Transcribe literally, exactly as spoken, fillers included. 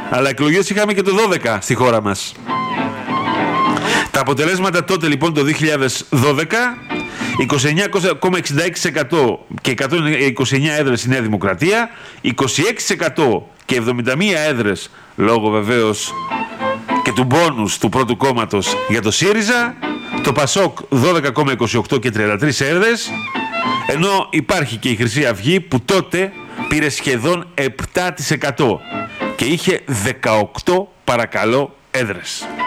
Αλλά εκλογές είχαμε και το δώδεκα στη χώρα μας. Τα αποτελέσματα τότε λοιπόν το δύο χιλιάδες δώδεκα, είκοσι εννέα κόμμα εξήντα έξι τοις εκατό και εκατόν είκοσι εννέα έδρες η Νέα Δημοκρατία, είκοσι έξι τοις εκατό και εβδομήντα μία έδρες, λόγω βεβαίως και του μπόνους του πρώτου κόμματος για το ΣΥΡΙΖΑ, το ΠΑΣΟΚ δώδεκα κόμμα είκοσι οκτώ και τριάντα τρεις έδρες, ενώ υπάρχει και η Χρυσή Αυγή που τότε πήρε σχεδόν επτά τοις εκατό και είχε δεκαοκτώ παρακαλώ έδρες.